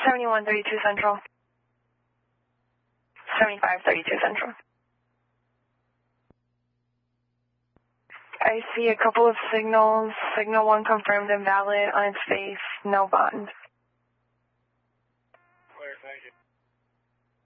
7132 Central. 7532 Central. I see a couple of signals. Signal 1 confirmed invalid on its face, no bond.